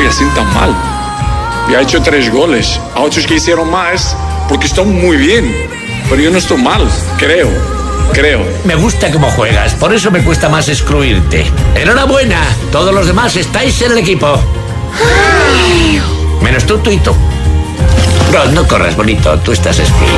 así tan mal. Ya he hecho 3 goles. A otros que hicieron más, porque están muy bien. Pero yo no estoy mal, creo. Me gusta cómo juegas, por eso me cuesta más excluirte. Enhorabuena, todos los demás estáis en el equipo. Menos tú y tú. Rod, no corras, bonito, tú estás excluido.